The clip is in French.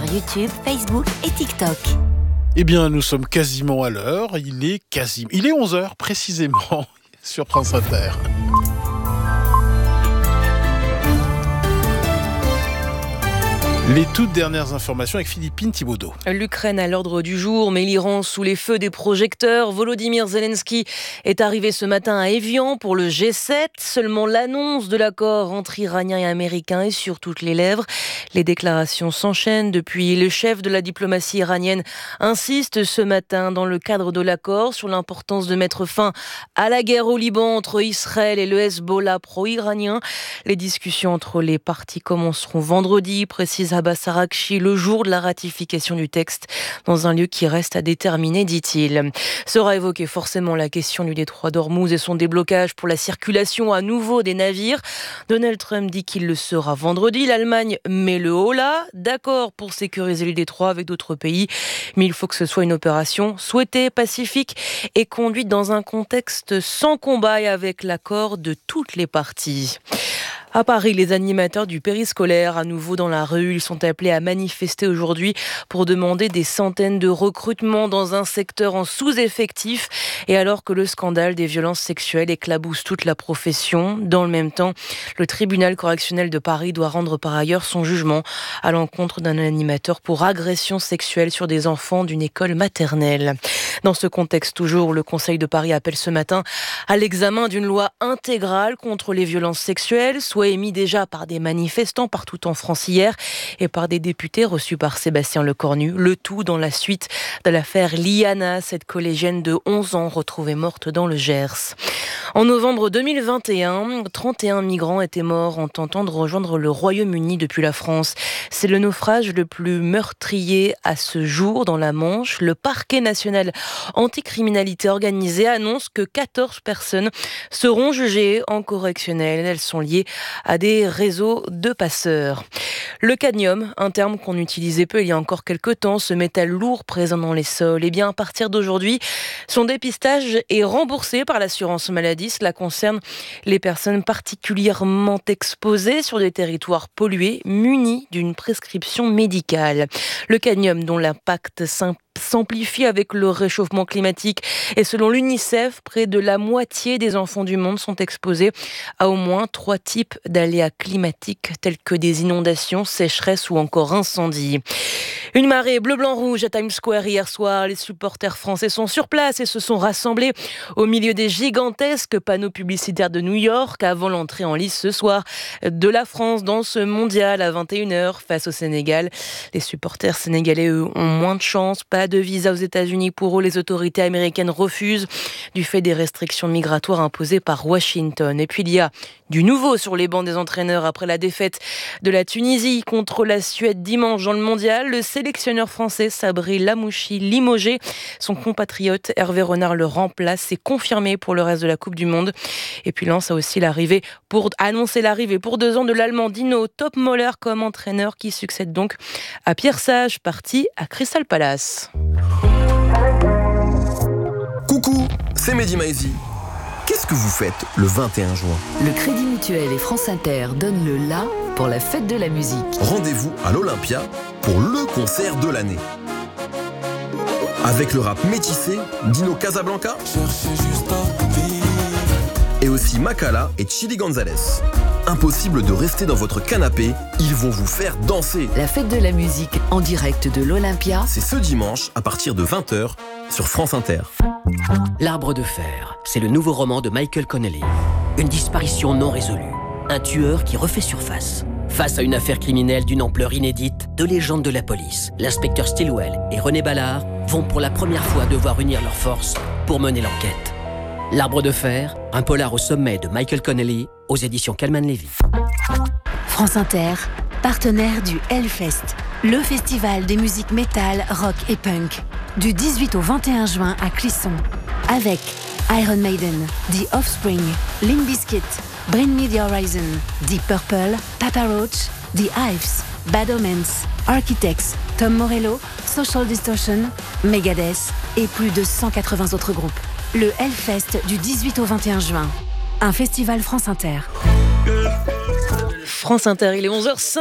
YouTube, Facebook et TikTok. Eh bien, nous sommes quasiment à l'heure. Il est 11h précisément sur France Inter. Les toutes dernières informations avec Philippine Thibaudeau. L'Ukraine à l'ordre du jour, mais l'Iran sous les feux des projecteurs. Volodymyr Zelensky est arrivé ce matin à Évian pour le G7. Seulement l'annonce de l'accord entre Iraniens et Américains est sur toutes les lèvres. Les déclarations s'enchaînent depuis. Le chef de la diplomatie iranienne insiste ce matin dans le cadre de l'accord sur l'importance de mettre fin à la guerre au Liban entre Israël et le Hezbollah pro-iranien. Les discussions entre les parties commenceront vendredi, précise Abbas Araghchi, le jour de la ratification du texte, dans un lieu qui reste à déterminer, dit-il. Sera évoquée forcément la question du détroit d'Ormuz et son déblocage pour la circulation à nouveau des navires. Donald Trump dit qu'il le sera vendredi. L'Allemagne met le holà, d'accord pour sécuriser le détroit avec d'autres pays, mais il faut que ce soit une opération souhaitée, pacifique et conduite dans un contexte sans combat et avec l'accord de toutes les parties. À Paris, les animateurs du périscolaire, à nouveau dans la rue, ils sont appelés à manifester aujourd'hui pour demander des centaines de recrutements dans un secteur en sous-effectif. Et alors que le scandale des violences sexuelles éclabousse toute la profession, dans le même temps, le tribunal correctionnel de Paris doit rendre par ailleurs son jugement à l'encontre d'un animateur pour agression sexuelle sur des enfants d'une école maternelle. Dans ce contexte toujours, le Conseil de Paris appelle ce matin à l'examen d'une loi intégrale contre les violences sexuelles, soit émis déjà par des manifestants partout en France hier et par des députés reçus par Sébastien Lecornu. Le tout dans la suite de l'affaire Liana, cette collégienne de 11 ans retrouvée morte dans le Gers. En novembre 2021, 31 migrants étaient morts en tentant de rejoindre le Royaume-Uni depuis la France. C'est le naufrage le plus meurtrier à ce jour dans la Manche. Le parquet national anticriminalité organisée annonce que 14 personnes seront jugées en correctionnel. Elles sont liées à des réseaux de passeurs. Le cadmium, un terme qu'on utilisait peu il y a encore quelques temps, ce métal lourd présent dans les sols, eh bien à partir d'aujourd'hui, son dépistage est remboursé par l'assurance maladie. Cela concerne les personnes particulièrement exposées sur des territoires pollués, munis d'une prescription médicale. Le cadmium, dont l'impact s'amplifie avec le réchauffement climatique. Et selon l'UNICEF, près de la moitié des enfants du monde sont exposés à au moins 3 types d'aléas climatiques tels que des inondations, sécheresses ou encore incendies. Une marée bleu-blanc-rouge à Times Square hier soir. Les supporters français sont sur place et se sont rassemblés au milieu des gigantesques panneaux publicitaires de New York avant l'entrée en lice ce soir de la France dans ce mondial à 21h face au Sénégal. Les supporters sénégalais, eux, ont moins de chance. Pas de visa aux États-Unis pour eux. Les autorités américaines refusent du fait des restrictions migratoires imposées par Washington. Et puis il y a du nouveau sur les bancs des entraîneurs après la défaite de la Tunisie contre la Suède dimanche dans le mondial. Le sélectionneur français Sabri Lamouchi limogé. Son compatriote Hervé Renard le remplace. C'est confirmé pour le reste de la Coupe du Monde. Et puis Lens a aussi annoncé l'arrivée pour 2 ans de l'Allemand Dino Topmöller comme entraîneur qui succède donc à Pierre Sage, parti à Crystal Palace. Coucou, c'est Mehdi Maizi. Qu'est-ce que vous faites le 21 juin ? Le Crédit Mutuel et France Inter donnent le la pour la fête de la musique. Rendez-vous à l'Olympia pour le concert de l'année. Avec le rap métissé, Dino Casablanca et aussi Makala et Chili Gonzalez. Impossible de rester dans votre canapé, ils vont vous faire danser. La fête de la musique en direct de l'Olympia, c'est ce dimanche à partir de 20h sur France Inter. L'Arbre de fer, c'est le nouveau roman de Michael Connelly. Une disparition non résolue. Un tueur qui refait surface. Face à une affaire criminelle d'une ampleur inédite, 2 légendes de la police, l'inspecteur Stilwell et René Ballard, vont pour la première fois devoir unir leurs forces pour mener l'enquête. L'Arbre de fer, un polar au sommet de Michael Connelly, aux éditions Calman Levy. France Inter, partenaire du Hellfest, le festival des musiques métal, rock et punk, du 18 au 21 juin à Clisson, avec Iron Maiden, The Offspring, Limp Bizkit, Bring Me The Horizon, Deep Purple, Papa Roach, The Hives, Bad Omens, Architects, Tom Morello, Social Distortion, Megadeth et plus de 180 autres groupes. Le Hellfest du 18 au 21 juin. Un festival France Inter. France Inter, il est 11h05.